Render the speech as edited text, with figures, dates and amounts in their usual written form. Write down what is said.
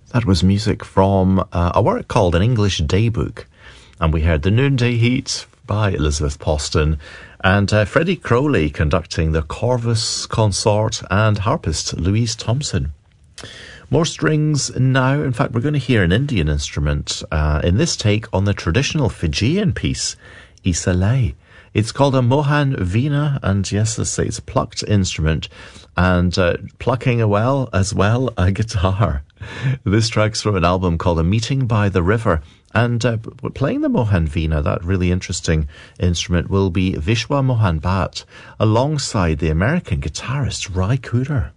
That was music from a work called An English Daybook. And we heard The Noonday Heat by Elizabeth Poston and Freddie Crowley conducting the Corvus Consort and harpist Louise Thompson. More strings now. In fact, we're going to hear an Indian instrument in this take on the traditional Fijian piece, Isa Lay. It's called a Mohan Veena, and yes, let's say it's a plucked instrument, and plucking as well a guitar. This track's from an album called A Meeting by the River, and playing the Mohan Veena, that really interesting instrument, will be Vishwa Mohan Bhatt, alongside the American guitarist Ry Cooder.